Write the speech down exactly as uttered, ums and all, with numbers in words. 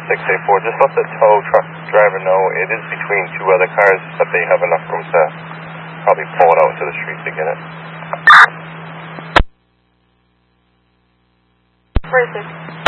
six eight four, just let the tow truck driver know it is between two other cars, but they have enough room to probably pull it out into the street to get it. Where is it?